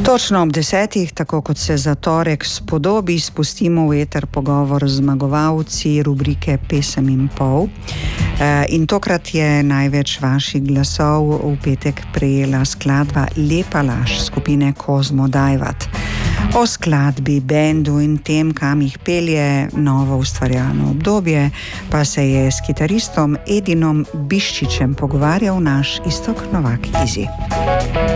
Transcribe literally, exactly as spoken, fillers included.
Točno ob desetih, tako kot se za torek spodobi, spustimo v eter pogovor z zmagovalci rubrike Pesem in pol. In tokrat je največ vaših glasov v petek prejela skladba Lepa laž skupine Kozmo Dajvat. O skladbi, bendu in tem, kam jih pelje novo ustvarjalno obdobje, pa se je s kitaristom Edinom Biščičem pogovarjal naš Iztok Novak Izi.